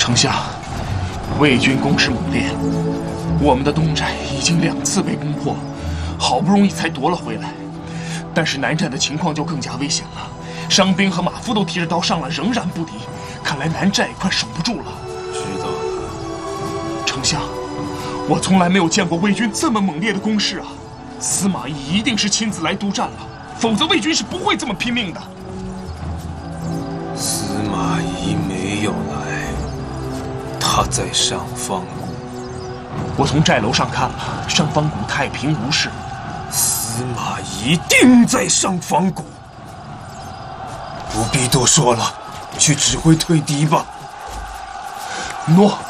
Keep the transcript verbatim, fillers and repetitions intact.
丞相，魏军攻势猛烈，我们的东寨已经两次被攻破，好不容易才夺了回来。但是南寨的情况就更加危险了，伤兵和马夫都提着刀上了，仍然不敌。看来南寨快守不住了。 知道了。 丞相，我从来没有见过魏军这么猛烈的攻势啊！司马懿一定是亲自来督战了，否则魏军是不会这么拼命的。 司马懿没有来，他在上方谷。 我从寨楼上看了，上方谷太平无事。 司马懿定在上方谷，不必多说了，去指挥退敌吧。 诺。